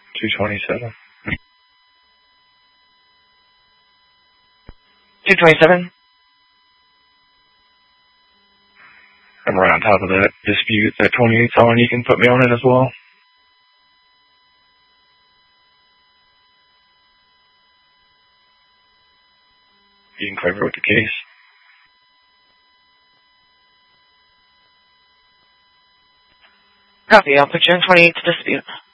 227. 227. I'm right on top of that dispute. That 28's on. You can put me on it as well. You can cover with the case. Copy. I'll put you in 28 to dispute.